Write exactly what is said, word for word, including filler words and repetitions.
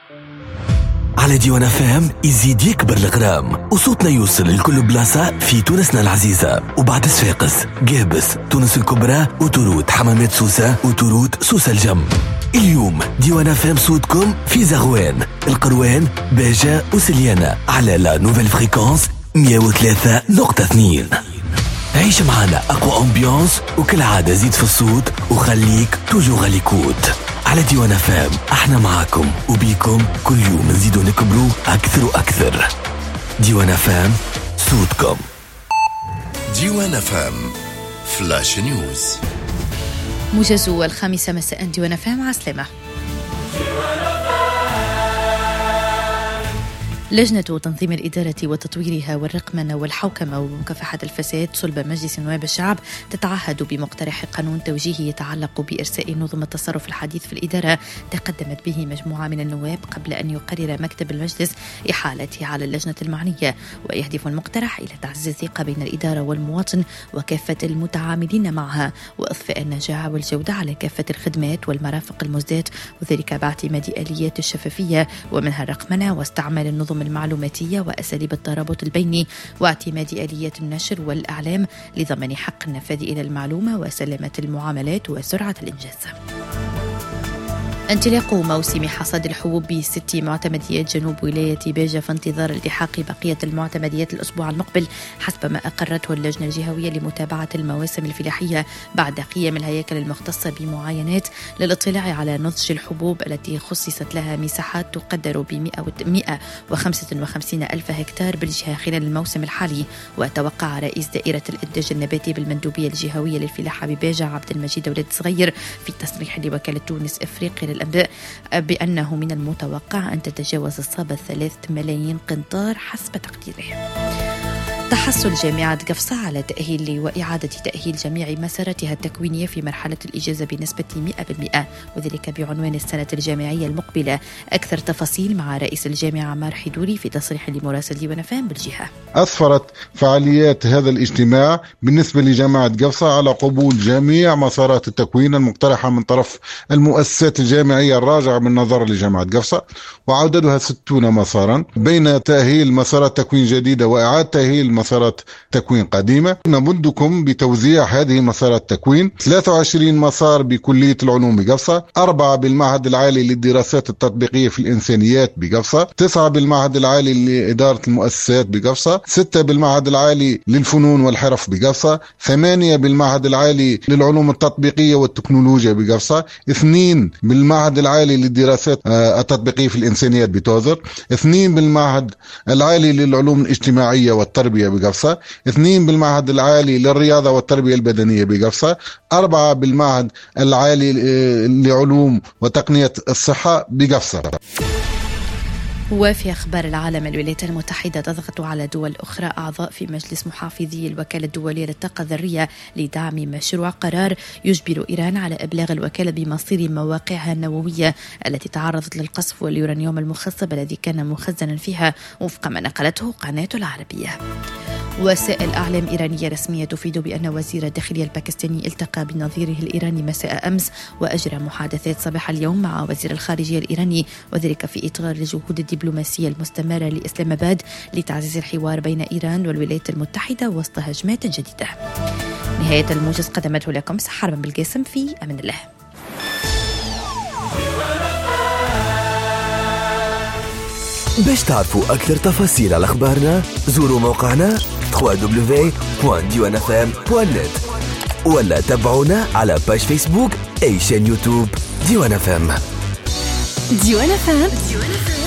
على ديوان فام يزيد يكبر الغرام وصوتنا يوصل لكل بلاصة في تونسنا العزيزة. وبعد صفاقس، قابس، تونس الكبرى، وتورود، حمامات سوسة، وتورود سوسة الجم. اليوم ديوان فام صوتكم في زغوان، القروان، باجة وسليانة على لا نوفيل فريكونس مية وثلاثة نقطة اثنين. عيش معنا أقوى أمبيانس، وكل عادة زيد في الصوت وخليك توجو غاليكوت. على ديوان فام احنا معاكم وبيكم كل يوم نزيدو نكبرو أكثر وأكثر. ديوان فام صوتكم. ديوان فام فلاش نيوز. موجز الخامسة مساء. ديوان فام عسلامة. لجنة تنظيم الإدارة وتطويرها والرقمنة والحوكمة ومكافحة الفساد صلب مجلس نواب الشعب تتعهد بمقترح قانون توجيهي يتعلق بإرساء نظم التصرف الحديث في الإدارة تقدمت به مجموعة من النواب قبل أن يقرر مكتب المجلس إحالته على اللجنة المعنية. ويهدف المقترح إلى تعزيز الثقة بين الإدارة والمواطن وكافة المتعاملين معها، وإضفاء النجاعة والجودة على كافة الخدمات والمرافق المزدات، وذلك باعتماد آليات الشفافية ومنها الرقمنة واستعمال النظم المعلوماتية وأساليب الترابط البيني واعتماد آليات النشر والإعلام لضمان حق النفاذ إلى المعلومة وسلامة المعاملات وسرعة الإنجاز. انطلاق موسم حصاد الحبوب بست معتمديات جنوب ولاية باجة في انتظار التحاق بقية المعتمديات الأسبوع المقبل حسب ما أقرته اللجنة الجهوية لمتابعة المواسم الفلاحية بعد قيام الهياكل المختصة بمعاينات للاطلاع على نضج الحبوب التي خصصت لها مساحات تقدر ب مئة وخمسة وخمسين ألف هكتار بالجهة خلال الموسم الحالي. وتوقع رئيس دائرة الإنتاج النباتي بالمندوبية الجهوية للفلاحة بباجة عبد المجيد ولد صغير في تصريح لوكالة تونس إفريقيا الأنباء بأنه من المتوقع أن تتجاوز الصابة ثلاثة ملايين قنطار حسب تقديره. تحصل جامعة قفصة على تأهيل وإعادة تأهيل جميع مساراتها التكوينية في مرحلة الإجازة بنسبة مئة بالمئة، وذلك بعنوان السنة الجامعية المقبلة. أكثر تفاصيل مع رئيس الجامعة عمار حدوري في تصريح لمراسل ديوان فام بالجهة. أسفرت فعاليات هذا الاجتماع بالنسبة لجامعة قفصة على قبول جميع مسارات التكوين المقترحة من طرف المؤسسات الجامعية الراجعة من نظر لجامعة قفصة، وعددها ستون مسارا بين تأهيل مسارات تكوين جديدة وإعادة تأهيل مسارات تكوين قديمة. نمدكم بتوزيع هذه مسارات تكوين: ثلاثة وعشرين مسار بكلية العلوم بقفصة، أربعة بالمعهد العالي للدراسات التطبيقية في الإنسانيات بقفصة، تسعة بالمعهد العالي لإدارة المؤسسات بقفصة، ستة بالمعهد العالي للفنون والحرف بقفصة، ثمانية بالمعهد العالي للعلوم التطبيقية والتكنولوجيا بقفصة، اثنين بالمعهد العالي للدراسات التطبيقية في الإنسانيات بتوزر، اثنين بالمعهد العالي للعلوم الاجتماعية والتربية بقفصة، اثنين بالمعهد العالي للرياضة والتربية البدنية بقفصة، أربعة بالمعهد العالي لعلوم وتقنية الصحة بقفصة. وفي أخبار العالم، الولايات المتحدة تضغط على دول أخرى أعضاء في مجلس محافظي الوكالة الدولية للطاقة الذرية لدعم مشروع قرار يجبر إيران على إبلاغ الوكالة بمصير مواقعها النووية التي تعرضت للقصف واليورانيوم المخصب الذي كان مخزنا فيها وفق ما نقلته قناة العربية. وسائل أعلام إيرانية رسمية تفيد بأن وزير الداخلية الباكستاني التقى بنظيره الإيراني مساء أمس وأجرى محادثات صباح اليوم مع وزير الخارجية الإيراني، وذلك في إطار الجهود الدبلوماسية المستمرة لإسلام آباد لتعزيز الحوار بين إيران والولايات المتحدة وسط هجمات جديدة. نهاية الموجز قدمته لكم سحر بن بالقاسم، في أمان الله. باش تعرفوا أكثر تفاصيل على أخبارنا زوروا موقعنا دبليو دبليو دبليو دوت ديوان اف ام دوت نت ولا تابعونا على باج فيسبوك أي شان يوتيوب ديوان اف ام. ديوان اف ام